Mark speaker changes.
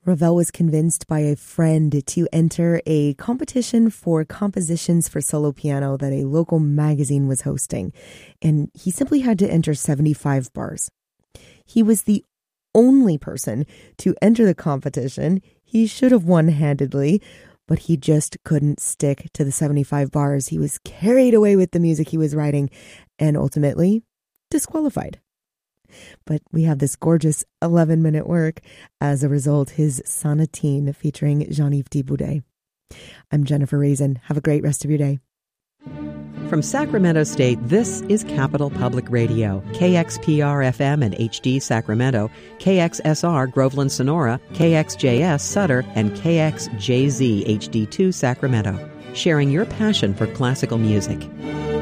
Speaker 1: Ravel was convinced by a friend to enter a competition for compositions for solo piano that a local magazine was hosting, and he simply had to enter 75 bars. He was the only person to enter the competition. He should have won handedly, but he just couldn't stick to the 75 bars. He was carried away with the music he was writing and ultimately disqualified. But we have this gorgeous 11-minute work as a result, his Sonatine featuring Jean-Yves Thibaudet. I'm Jennifer Raisin. Have a great rest of your day.
Speaker 2: From Sacramento State, this is Capital Public Radio, KXPR-FM and HD Sacramento, KXSR Groveland Sonora, KXJS Sutter, and KXJZ HD2 Sacramento, sharing your passion for classical music.